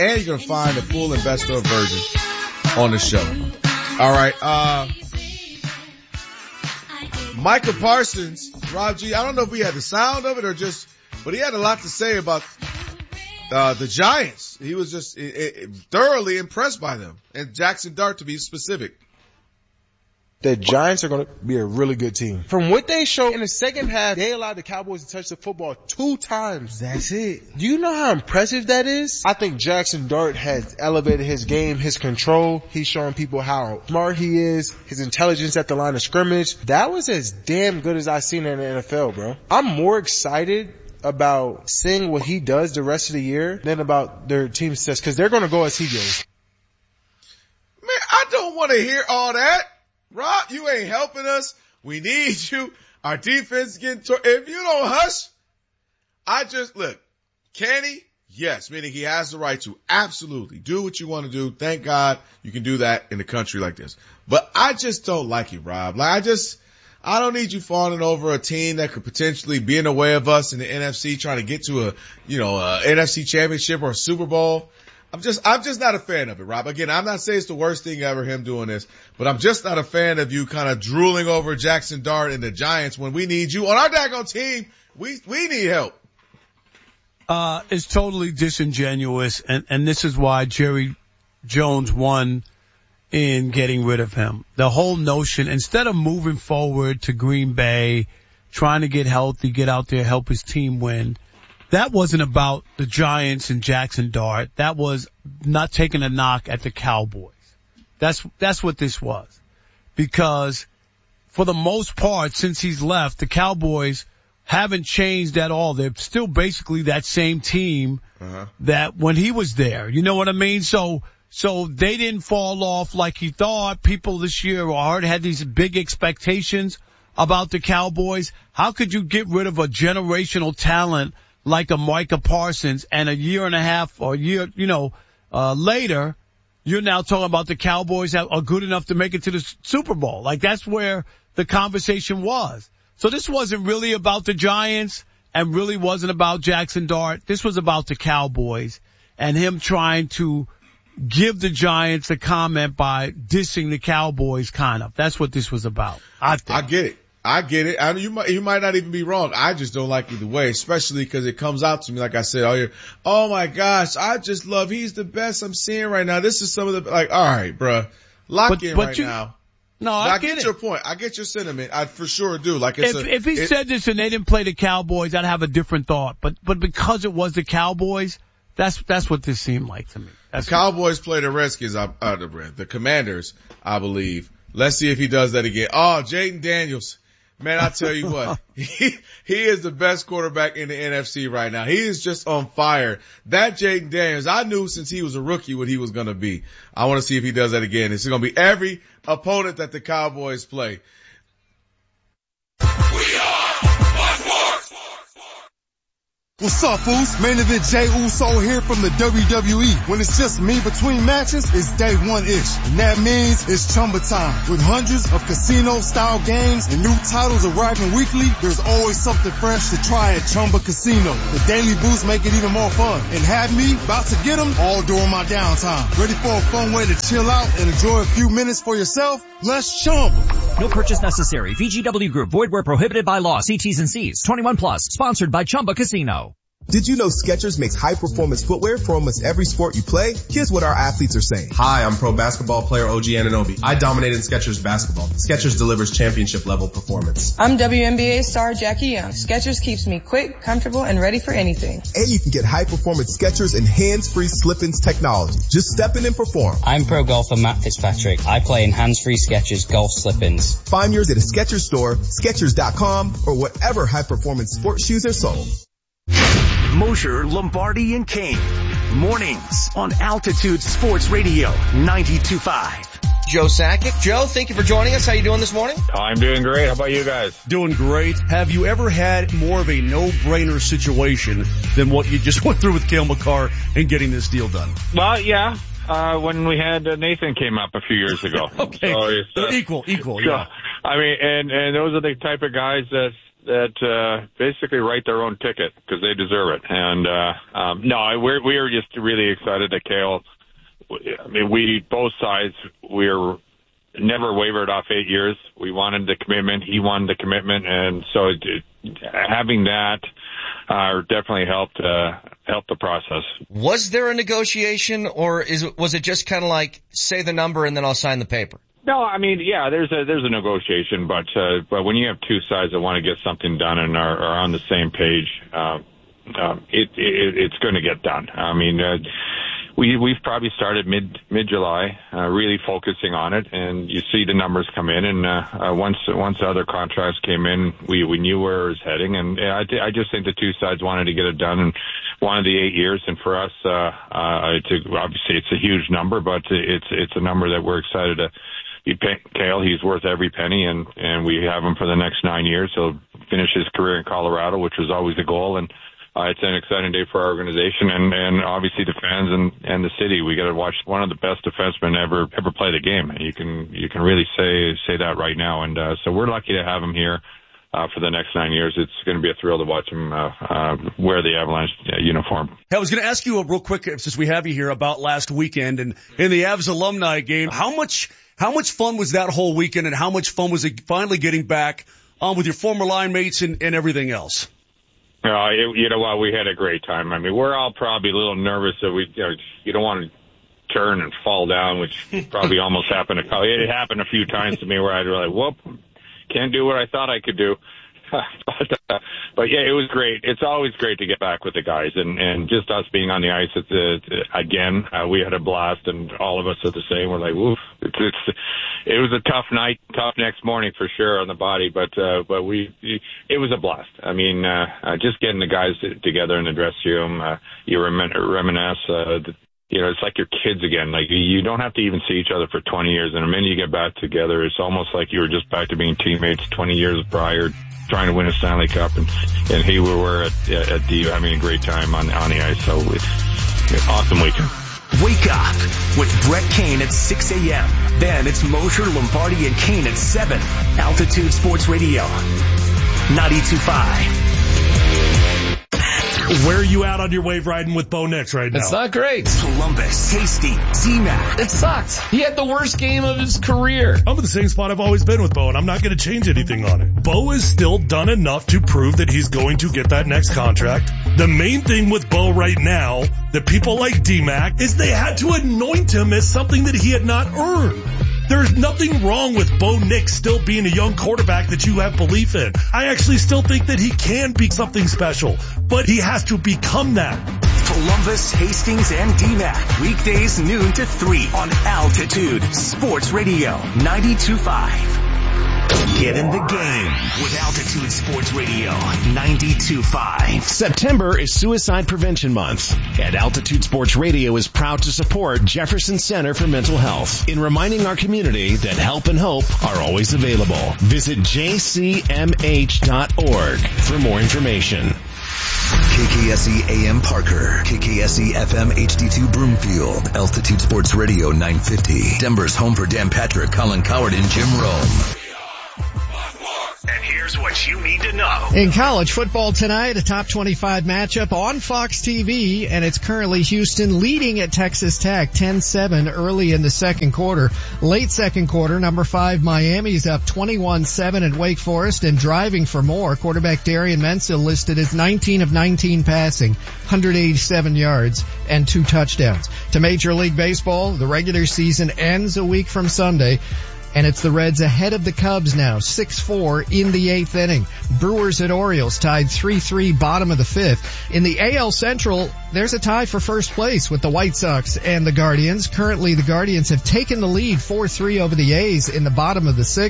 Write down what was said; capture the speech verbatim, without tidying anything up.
and you're going to find a full and best of version on the show. All right. Uh, Micah Parsons, Rob G, I don't know if we had the sound of it or just, but he had a lot to say about uh the Giants. He was just it, it, thoroughly impressed by them, and Jackson Dart to be specific. The Giants are going to be a really good team. From what they showed in the second half, they allowed the Cowboys to touch the football two times. That's it. Do you know how impressive that is? I think Jackson Dart has elevated his game, his control. He's showing people how smart he is, his intelligence at the line of scrimmage. That was as damn good as I've seen in the N F L, bro. I'm more excited about seeing what he does the rest of the year than about their team success, because they're going to go as he goes. Man, I don't want to hear all that. Rob, you ain't helping us. We need you. Our defense is getting tor- if you don't hush, I just, look, can he? Yes, meaning he has the right to. Absolutely. Do what you want to do. Thank God you can do that in a country like this. But I just don't like it, Rob. Like, I just, I don't need you falling over a team that could potentially be in the way of us in the N F C, trying to get to a, you know, a N F C championship or a Super Bowl. I'm just, I'm just not a fan of it, Rob. Again, I'm not saying it's the worst thing ever, him doing this, but I'm just not a fan of you kind of drooling over Jackson Dart and the Giants when we need you on our daggone team. We, we need help. Uh, it's totally disingenuous, and, and this is why Jerry Jones won in getting rid of him. The whole notion, instead of moving forward to Green Bay, trying to get healthy, get out there, help his team win, that wasn't about the Giants and Jackson Dart. That was not taking a knock at the Cowboys. That's, that's what this was. Because for the most part, since he's left, the Cowboys haven't changed at all. They're still basically that same team uh-huh. that when he was there. You know what I mean? So, so they didn't fall off like he thought. People this year already had these big expectations about the Cowboys. How could you get rid of a generational talent like a Micah Parsons, and a year and a half or a year, you know, uh, later, you're now talking about the Cowboys that are good enough to make it to the Super Bowl. Like, that's where the conversation was. So this wasn't really about the Giants and really wasn't about Jackson Dart. This was about the Cowboys and him trying to give the Giants a comment by dissing the Cowboys, kind of. That's what this was about. I think. I get it. I get it. I mean, you might, you might not even be wrong. I just don't like either way, especially because it comes out to me, like I said, oh, you're, oh my gosh, I just love, he's the best I'm seeing right now. This is some of the, like, all right, bruh, lock but, in but right you, now. No, I, I get, get it. your point. I get your sentiment. I for sure do. Like, it's if, a, if he it, said this and they didn't play the Cowboys, I'd have a different thought. But, but because it was the Cowboys, that's, that's what this seemed like to me. That's the Cowboys play the Redskins, uh, the, the Commanders, I believe. Let's see if he does that again. Oh, Jaden Daniels. Man, I tell you what, he, he is the best quarterback in the N F C right now. He is just on fire. That Jaden Daniels, I knew since he was a rookie what he was going to be. I want to see if he does that again. It's going to be every opponent that the Cowboys play. We are Sports. What's up, fools? Main event Jey Uso here from the W W E. When it's just me between matches, it's day one-ish. And that means it's Chumba time. With hundreds of casino-style games and new titles arriving weekly, there's always something fresh to try at Chumba Casino. The daily boosts make it even more fun. And have me about to get them all during my downtime. Ready for a fun way to chill out and enjoy a few minutes for yourself? Let's Chumba. No purchase necessary. V G W Group. Void where prohibited by law. See T's and C's. twenty-one plus. Sponsored by Chumba Casino. Did you know Skechers makes high-performance footwear for almost every sport you play? Here's what our athletes are saying. Hi, I'm pro basketball player O G Anunoby. I dominated Skechers basketball. Skechers delivers championship-level performance. I'm W N B A star Jackie Young. Skechers keeps me quick, comfortable, and ready for anything. And you can get high-performance Skechers and hands-free slip-ins technology. Just step in and perform. I'm pro golfer Matt Fitzpatrick. I play in hands-free Skechers golf slip-ins. Find yours at a Skechers store, Skechers dot com, or whatever high-performance sports shoes are sold. Mosher, Lombardi, and Kane. Mornings on Altitude Sports Radio ninety-two point five. Joe Sakic. Joe, thank you for joining us. How you doing this morning? I'm doing great. How about you guys? Doing great. Have you ever had more of a no-brainer situation than what you just went through with Cale Makar and getting this deal done? Well, yeah. Uh, when we had uh, Nathan came up a few years ago. Okay. So, uh, equal, equal, so, yeah. I mean, and, and those are the type of guys that that uh, basically write their own ticket because they deserve it. And uh, um, no, we're we're just really excited that Cale. I mean, we both sides we're never wavered off eight years. We wanted the commitment. He wanted the commitment, and so it, it, having that uh, definitely helped uh, help the process. Was there a negotiation, or is it, was it just kind of like say the number and then I'll sign the paper? No, I mean, yeah, there's a there's a negotiation, but uh, but when you have two sides that want to get something done and are, are on the same page, uh, uh, it, it it's going to get done. I mean, uh, we we've probably started mid mid July, uh, really focusing on it, and you see the numbers come in. And uh, uh, once once the other contracts came in, we we knew where it was heading, and I I just think the two sides wanted to get it done and wanted the eight years. And for us, uh, uh, it's a, obviously it's a huge number, but it's it's a number that we're excited to. He pay, Cale, he's worth every penny, and, and we have him for the next nine years. He'll finish his career in Colorado, which was always the goal, and uh, it's an exciting day for our organization and, and obviously the fans and, and the city. We got to watch one of the best defensemen ever ever play the game. You can you can really say say that right now, and uh, so we're lucky to have him here. Uh, for the next nine years, it's going to be a thrill to watch him uh, uh, wear the Avalanche uh, uniform. Hey, I was going to ask you a real quick, since we have you here, about last weekend and in the Avs alumni game. How much how much fun was that whole weekend, and how much fun was it finally getting back on with your former line mates and, and everything else? Uh, it, you know what? We had a great time. I mean, we're all probably a little nervous that we you, know, you don't want to turn and fall down, which probably almost happened. A, it happened a few times to me where I'd be like, whoop. Can't do what I thought I could do. but, uh, but yeah, it was great. It's always great to get back with the guys, and, and just us being on the ice at the, again, uh, we had a blast, and all of us are the same. We're like, woof. It's, it's, it was a tough night, tough next morning for sure on the body, but, uh, but we, it was a blast. I mean, uh, uh just getting the guys together in the dressing room, uh, you remin- reminisce, uh, the, You know, it's like your kids again. Like, you don't have to even see each other for twenty years. And the minute you get back together, it's almost like you were just back to being teammates twenty years prior, trying to win a Stanley Cup. And, and here we were at, at D having a great time on, on the ice. So it's, it's an awesome weekend. Wake up with Brett Kane at six a.m. Then it's Mosher, Lombardi, and Kane at seven. Altitude Sports Radio, ninety-two point five. Where are you out on your wave riding with Bo Nix right now? It's not great. Columbus, Hasty, D-Mac. It sucked. He had the worst game of his career. I'm in the same spot I've always been with Bo, and I'm not going to change anything on it. Bo has still done enough to prove that he's going to get that next contract. The main thing with Bo right now, that people like D-Mac, is they had to anoint him as something that he had not earned. There's nothing wrong with Bo Nix still being a young quarterback that you have belief in. I actually still think that he can be something special, but he has to become that. Columbus, Hastings, and D MAC. Weekdays noon to three on Altitude Sports Radio, ninety-two point five. Get in the game with Altitude Sports Radio, ninety-two point five. September is Suicide Prevention Month, and Altitude Sports Radio is proud to support Jefferson Center for Mental Health in reminding our community that help and hope are always available. Visit j c m h dot org for more information. K K S E A M Parker, K K S E F M H D two Broomfield, Altitude Sports Radio nine fifty, Denver's home for Dan Patrick, Colin Coward, and Jim Rome. And here's what you need to know. In college football tonight, a top twenty-five matchup on Fox T V, and it's currently Houston leading at Texas Tech ten seven early in the second quarter. Late second quarter, number five Miami's up twenty-one seven at Wake Forest and driving for more. Quarterback Darian Mensil listed as nineteen of nineteen passing, one hundred eighty-seven yards and two touchdowns. To Major League Baseball, the regular season ends a week from Sunday. And it's the Reds ahead of the Cubs now, six four in the eighth inning. Brewers at Orioles tied three three bottom of the fifth. In the A L Central, there's a tie for first place with the White Sox and the Guardians. Currently, the Guardians have taken the lead four three over the A's in the bottom of the sixth.